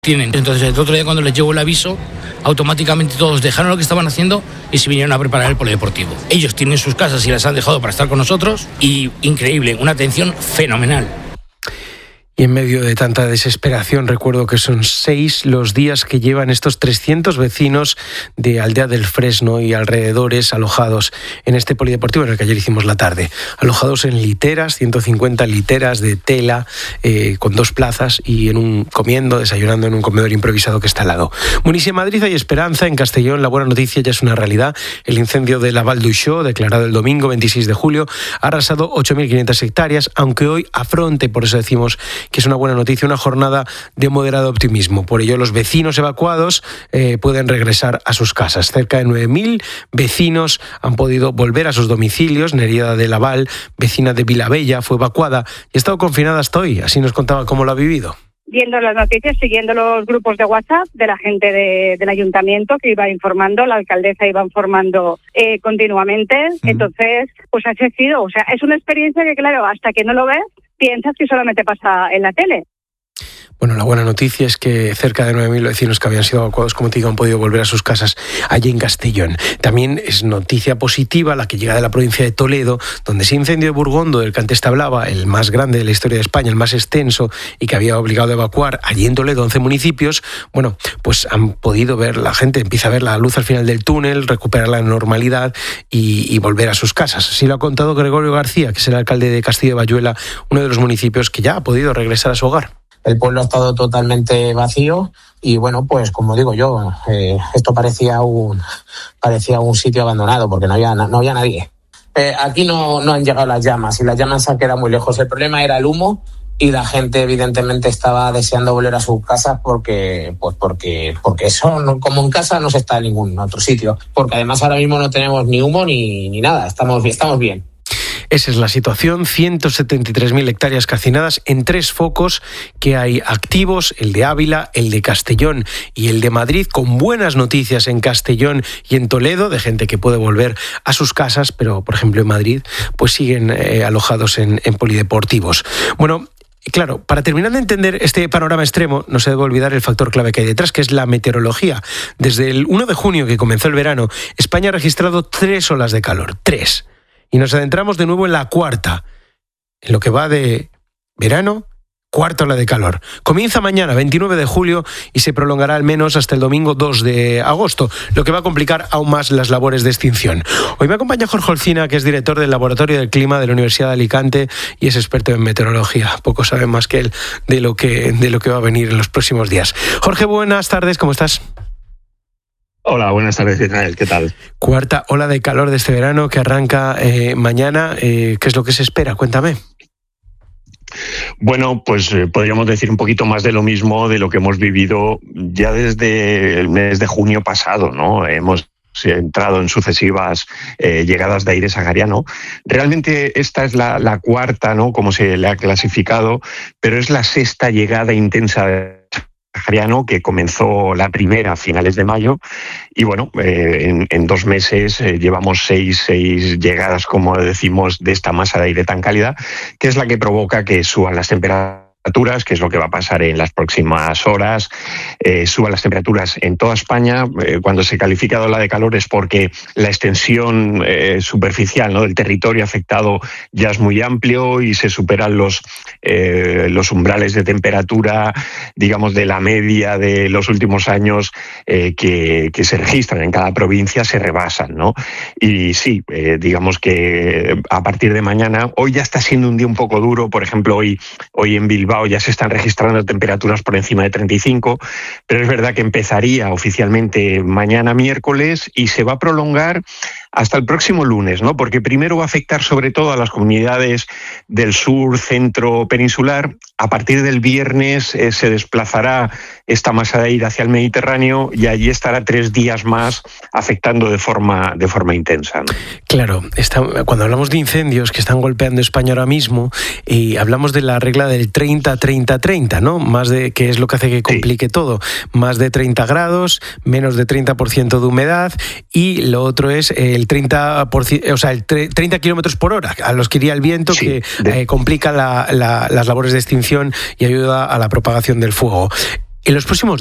tienen. Entonces el otro día cuando les llegó el aviso, automáticamente todos dejaron lo que estaban haciendo y se vinieron a preparar el polideportivo. Ellos tienen sus casas y las han dejado para estar con nosotros y increíble, una atención fenomenal. Y en medio de tanta desesperación, recuerdo que son 6 los días que llevan estos 300 vecinos de Aldea del Fresno y alrededores alojados en este polideportivo en el que ayer hicimos la tarde. Alojados en literas, 150 literas de tela, con 2 plazas y comiendo, desayunando en un comedor improvisado que está al lado. Bueno, y si en Madrid hay esperanza, en Castellón la buena noticia ya es una realidad. El incendio de la Val d'Uixó, declarado el domingo 26 de julio, ha arrasado 8.500 hectáreas, aunque hoy afronte, por eso decimos que es una buena noticia, una jornada de moderado optimismo. Por ello, los vecinos evacuados pueden regresar a sus casas. Cerca de 9.000 vecinos han podido volver a sus domicilios. Nerida de Laval, vecina de Vilabella, fue evacuada y ha estado confinada hasta hoy. Así nos contaba cómo lo ha vivido. Viendo las noticias, siguiendo los grupos de WhatsApp de la gente del ayuntamiento que iba informando, la alcaldesa iba informando continuamente. Entonces, pues así ha sido. O sea, es una experiencia que, claro, hasta que no lo ves, piensas que solamente pasa en la tele. Bueno, la buena noticia es que cerca de 9.000 vecinos que habían sido evacuados, como te digo, han podido volver a sus casas allí en Castellón. También es noticia positiva la que llega de la provincia de Toledo, donde ese incendio de Burgondo, del que antes te hablaba, el más grande de la historia de España, el más extenso y que había obligado a evacuar allí en Toledo 11 municipios, bueno, pues han podido ver, la gente empieza a ver la luz al final del túnel, recuperar la normalidad y volver a sus casas. Así lo ha contado Gregorio García, que es el alcalde de Castillo de Bayuela, uno de los municipios que ya ha podido regresar a su hogar. El pueblo ha estado totalmente vacío y bueno, pues como digo yo, esto parecía un sitio abandonado porque no había nadie. Aquí no han llegado las llamas y las llamas se han quedado muy lejos. El problema era el humo y la gente evidentemente estaba deseando volver a sus casas porque eso como en casa no se está en ningún otro sitio. Porque además ahora mismo no tenemos ni humo ni nada, estamos bien. Esa es la situación, 173.000 hectáreas calcinadas en 3 focos que hay activos, el de Ávila, el de Castellón y el de Madrid, con buenas noticias en Castellón y en Toledo, de gente que puede volver a sus casas, pero por ejemplo en Madrid pues siguen alojados en polideportivos. Bueno, claro, para terminar de entender este panorama extremo, no se debe olvidar el factor clave que hay detrás, que es la meteorología. Desde el 1 de junio, que comenzó el verano, España ha registrado 3 olas de calor, 3. Y nos adentramos de nuevo en la 4ª, en lo que va de verano, 4ª ola de calor. Comienza mañana, 29 de julio, y se prolongará al menos hasta el domingo 2 de agosto, lo que va a complicar aún más las labores de extinción. Hoy me acompaña Jorge Olcina, que es director del Laboratorio del Clima de la Universidad de Alicante y es experto en meteorología. Poco sabe más que él de lo que va a venir en los próximos días. Jorge, buenas tardes, ¿cómo estás? Hola, buenas tardes, Israel. ¿Qué tal? 4ª ola de calor de este verano que arranca mañana. ¿Qué es lo que se espera? Cuéntame. Bueno, pues podríamos decir un poquito más de lo mismo de lo que hemos vivido ya desde el mes de junio pasado, ¿no? Hemos entrado en sucesivas llegadas de aire sahariano. Realmente esta es la 4ª, ¿no? Como se le ha clasificado, pero es la 6ª llegada intensa sahariano, que comenzó la primera a finales de mayo y bueno, en 2 meses llevamos 6 llegadas, como decimos, de esta masa de aire tan cálida, que es la que provoca que suban las temperaturas, que es lo que va a pasar en las próximas horas. Suban las temperaturas en toda España. Cuando se califica de ola de calor es porque la extensión superficial, ¿no?, del territorio afectado ya es muy amplio y se superan los umbrales de temperatura, digamos, de la media de los últimos años que se registran en cada provincia, se rebasan, ¿no? Y sí, digamos que a partir de mañana, hoy ya está siendo un día un poco duro. Por ejemplo, hoy en Bilbao ya se están registrando temperaturas por encima de 35, pero es verdad que empezaría oficialmente mañana miércoles y se va a prolongar hasta el próximo lunes, ¿no? Porque primero va a afectar sobre todo a las comunidades del sur, centro, peninsular. A partir del viernes se desplazará esta masa de aire hacia el Mediterráneo y allí estará 3 días más afectando de forma intensa, ¿no? Claro, cuando hablamos de incendios que están golpeando España ahora mismo, hablamos de la regla del 30-30-30, ¿no? Más de, que es lo que hace que complique todo. Más de 30 grados, menos de 30% de humedad y lo otro es el 30%, o sea, el 30 kilómetros por hora, a los que iría el viento, sí, que complica las labores de extinción y ayuda a la propagación del fuego. En los próximos